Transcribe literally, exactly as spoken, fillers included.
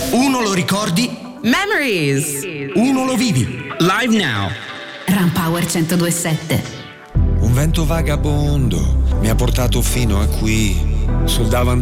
Uno lo ricordi, Memories. uno lo vivi. Live now. Runpower centodue e sette. Un vento vagabondo mi ha portato fino a qui, sul davanti